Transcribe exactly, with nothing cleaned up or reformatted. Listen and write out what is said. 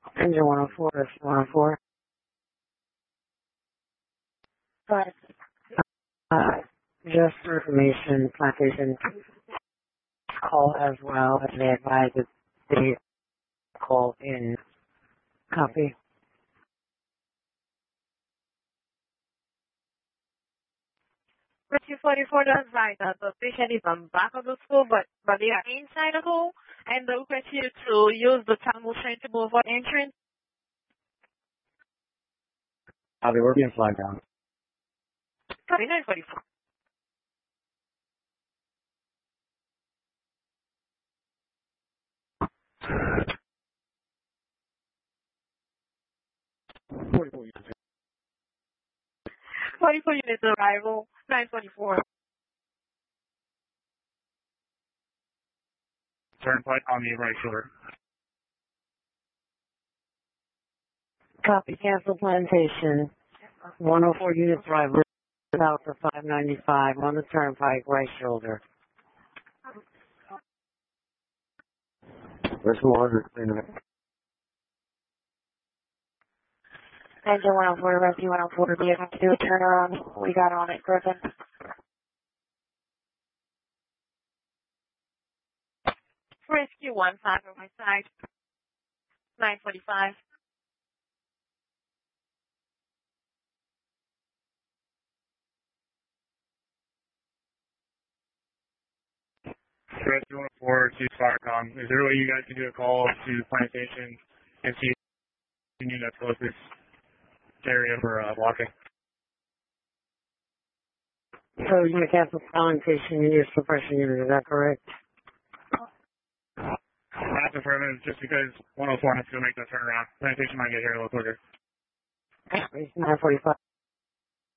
Engine one oh four, that's one oh four. But Uh, just for information, plantation call as well, as they advise that they call in. Copy. Rescue forty-four does right that the patient is on back of the school, but, but they are inside the hole, and they request you to use the tunnel train to move on entrance. Copy, we're being flagged down. Copy nine forty-four. forty-four units arrival, nine forty-four. Turnpike on the right shoulder. Copy, cancel plantation. one oh four units drive out for five ninety-five on the turnpike, right shoulder. There's more in it. Engine one oh four, rescue one oh four, do you have to do a turnaround? We got on it, Griffin. Rescue one five on my side. nine forty-five. Rescue one oh four to Firecom. Is there a way you guys can do a call to plantation and see if you need that closest area for uh, blocking? So you're going to cancel plantation and use suppression unit, is that correct? Not affirmative, just because one oh four has to go make that turnaround. Plantation might get here a little quicker. nine forty-five.